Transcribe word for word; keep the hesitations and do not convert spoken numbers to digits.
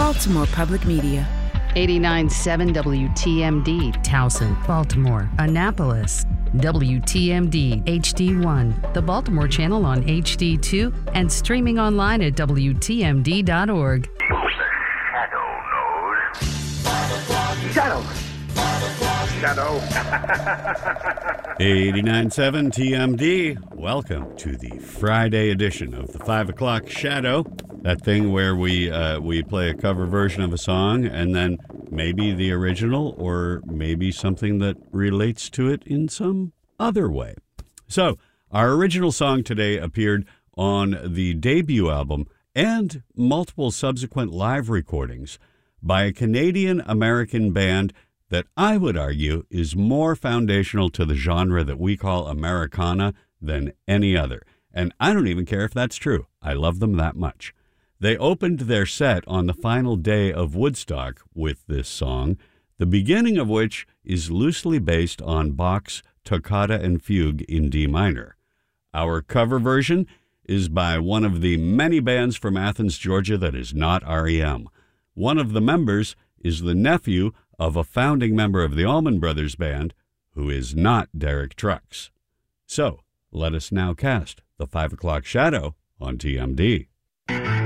Baltimore Public Media. eighty-nine point seven W T M D, Towson, Baltimore, Annapolis. W T M D H D one, the Baltimore channel on H D two, and streaming online at W T M D dot org. Shadow. Shadow. eighty-nine point seven T M D. Welcome to the Friday edition of the five o'clock Shadow. That thing where we uh, we play a cover version of a song and then maybe the original or maybe something that relates to it in some other way. So, our original song today appeared on the debut album and multiple subsequent live recordings by a Canadian-American band that I would argue is more foundational to the genre that we call Americana than any other. And I don't even care if that's true. I love them that much. They opened their set on the final day of Woodstock with this song, the beginning of which is loosely based on Bach's Toccata and Fugue in D minor. Our cover version is by one of the many bands from Athens, Georgia that is not R E M. One of the members is the nephew of a founding member of the Allman Brothers Band, who is not Derek Trucks. So, let us now cast the five o'clock Shadow on T M D.